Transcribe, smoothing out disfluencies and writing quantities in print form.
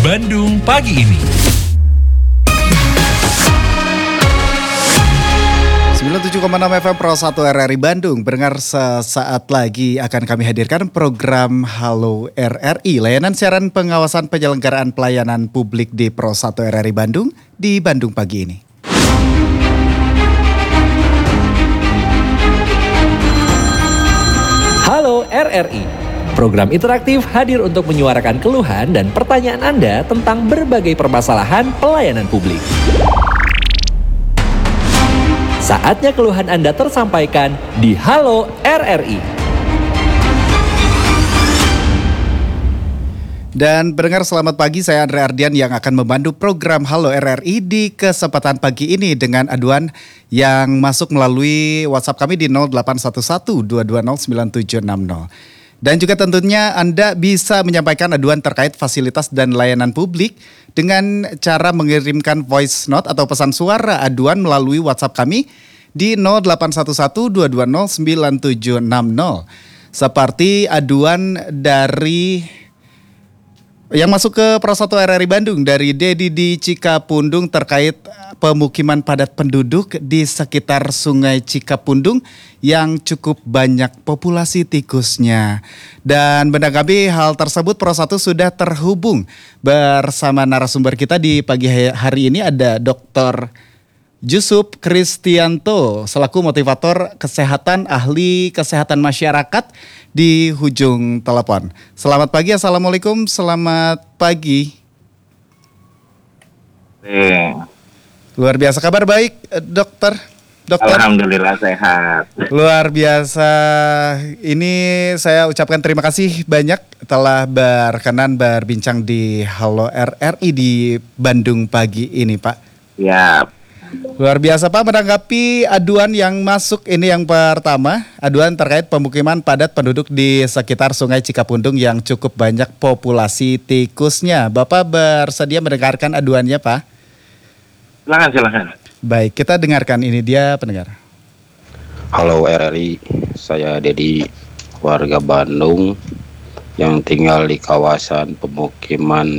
Bandung Pagi Ini. 97,6 FM Pro 1 RRI Bandung. Pendengar, sesaat lagi akan kami hadirkan program Halo RRI, layanan siaran pengawasan penyelenggaraan pelayanan publik di Pro 1 RRI Bandung di Bandung Pagi Ini. Halo RRI, program interaktif hadir untuk menyuarakan keluhan dan pertanyaan Anda tentang berbagai permasalahan pelayanan publik. Saatnya keluhan Anda tersampaikan di Halo RRI. Dan pendengar, selamat pagi, saya Andre Ardian yang akan membantu program Halo RRI di kesempatan pagi ini dengan aduan yang masuk melalui WhatsApp kami di 0811 220 9760. Dan juga tentunya Anda bisa menyampaikan aduan terkait fasilitas dan layanan publik dengan cara mengirimkan voice note atau pesan suara aduan melalui WhatsApp kami di 0811 220 9760. Seperti aduan dari yang masuk ke Pro 1 RRI Bandung dari Dedi di Cikapundung terkait pemukiman padat penduduk di sekitar Sungai Cikapundung yang cukup banyak populasi tikusnya. Dan menanggapi hal tersebut, Pro 1 sudah terhubung bersama narasumber kita di pagi hari ini, ada Dr. Jusup Kristianto selaku motivator kesehatan, ahli kesehatan masyarakat di hujung telepon. Selamat pagi, assalamualaikum, selamat pagi. Luar biasa, kabar baik dokter? Alhamdulillah sehat. Luar biasa. Ini saya ucapkan terima kasih banyak telah berkenan berbincang di Halo RRI di Bandung pagi ini, Pak. Ya. Luar biasa, Pak, menanggapi aduan yang masuk ini yang pertama, aduan terkait pemukiman padat penduduk di sekitar Sungai Cikapundung yang cukup banyak populasi tikusnya. Bapak bersedia mendengarkan aduannya, Pak? Silakan. Baik, kita dengarkan, ini dia pendengar. Halo RRI, saya Dedi, warga Bandung yang tinggal di kawasan pemukiman